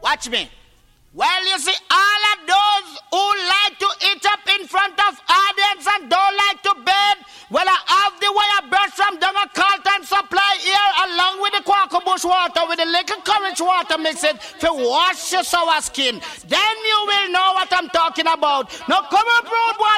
Watch me. Well, you see, all of those who like to eat up in front of audience and don't like to bed, well, I have the wire brush from down a Carlton Supply here along with the Quaker Bush water with the little courage water mix it to wash your sour skin. Then you will know what I'm talking about. Now come up, road boy.